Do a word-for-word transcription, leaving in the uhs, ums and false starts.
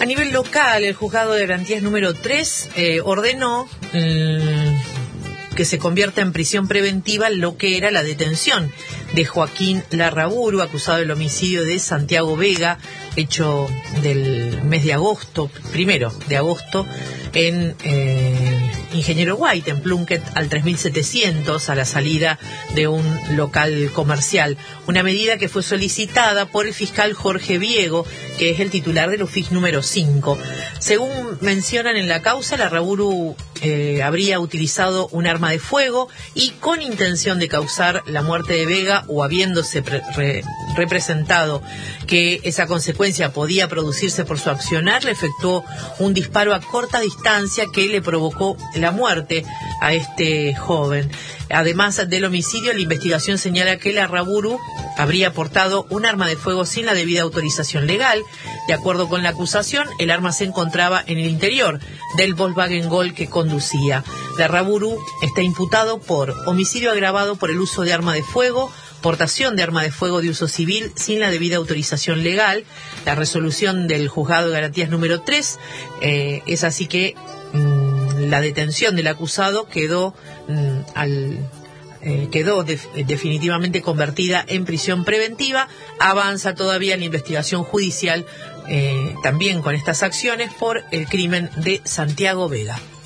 nivel local, el juzgado de garantías número tres eh, ordenó eh, que se convierta en prisión preventiva lo que era la detención de Joaquín Larraburu, acusado del homicidio de Santiago Vega, hecho del mes de agosto, primero de agosto, en eh, Ingeniero White, en Plunkett, al tres mil setecientos, a la salida de un local comercial. Una medida que fue solicitada por el fiscal Jorge Viego, que es el titular del U F I C número cinco. Según mencionan en la causa, Larraburu eh, habría utilizado un arma de fuego y con intención de causar la muerte de Vega, o habiéndose pre re representado que esa consecuencia podía producirse por su accionar, le efectuó un disparo a corta distancia que le provocó la muerte a este joven. Además del homicidio, la investigación señala que Larraburu habría portado un arma de fuego sin la debida autorización legal. De acuerdo con la acusación, el arma se encontraba en el interior del Volkswagen Gol que conducía. Larraburu está imputado por homicidio agravado por el uso de arma de fuego, portación de arma de fuego de uso civil sin la debida autorización legal. La resolución del juzgado de garantías número tres eh, es así que mmm, la detención del acusado quedó mmm, al eh, quedó de, definitivamente convertida en prisión preventiva. Avanza todavía la investigación judicial eh, también con estas acciones por el crimen de Santiago Vega.